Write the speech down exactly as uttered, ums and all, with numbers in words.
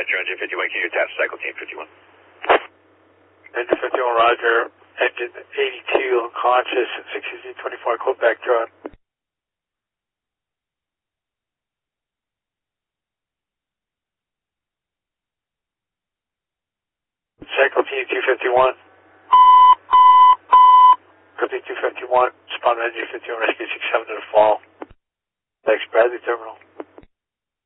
Metro Engine fifty-one, can you attach Cycle Team fifty-one? Engine fifty-one, roger. Engine eighty-two, unconscious, sixty-two twenty-four, Quebec, drone. Cycle Team two fifty-one. Cycle Team two fifty-one, spawn engine fifty-one, rescue six seven to the fall. Thanks, Bradley Terminal.